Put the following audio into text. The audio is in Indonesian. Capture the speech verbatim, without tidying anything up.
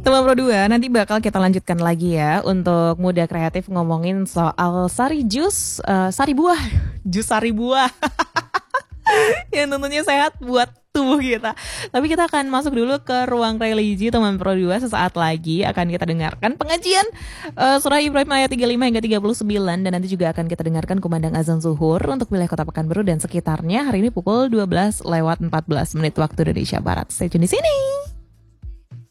Teman Pro dua, nanti bakal kita lanjutkan lagi ya untuk Muda Kreatif ngomongin soal sari jus, uh, sari buah, jus sari buah yang tentunya sehat buat tubuh kita. Tapi kita akan masuk dulu ke ruang religi teman Pro dua. Sesaat lagi akan kita dengarkan pengajian uh, surah Ibrahim ayat tiga puluh lima hingga tiga puluh sembilan, dan nanti juga akan kita dengarkan kumandang azan zuhur untuk wilayah Kota Pekanbaru dan sekitarnya hari ini pukul dua belas lewat empat belas menit waktu Indonesia Barat. Stay tune di sini.